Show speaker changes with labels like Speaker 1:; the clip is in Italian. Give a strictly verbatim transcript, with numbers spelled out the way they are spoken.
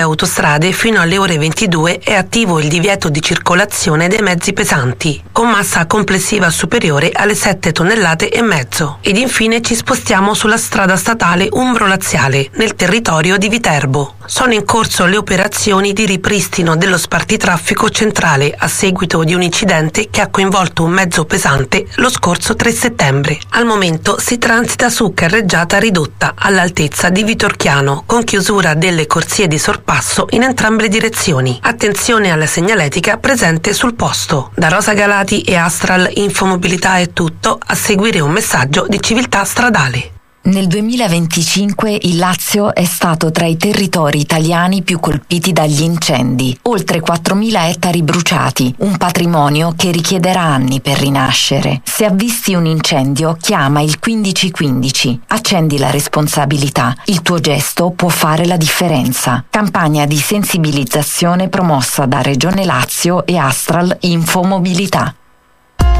Speaker 1: autostrade fino alle ore ventidue è attivo il divieto di circolazione dei mezzi pesanti, con massa complessiva superiore alle sette tonnellate e mezzo. Ed infine ci spostiamo sulla strada statale Umbro-Laziale, nel territorio di Viterbo. Sono in corso le operazioni di ripristino dello spartitraffico centrale a seguito di un incidente che ha coinvolto un mezzo pesante lo scorso tre settembre. Al momento si transita su carreggiata ridotta all'altezza di Vitorchiano, con chiusura delle corsie di sorpasso in entrambe le direzioni. Attenzione alla segnaletica presente sul posto. Da Rosa Galati e Astral Infomobilità è tutto, a seguire un messaggio di civiltà stradale.
Speaker 2: Nel duemilaventicinque il Lazio è stato tra i territori italiani più colpiti dagli incendi. Oltre quattromila ettari bruciati, un patrimonio che richiederà anni per rinascere. Se avvisti un incendio, chiama il quindici quindici. Accendi la responsabilità. Il tuo gesto può fare la differenza. Campagna di sensibilizzazione promossa da Regione Lazio e Astral Infomobilità.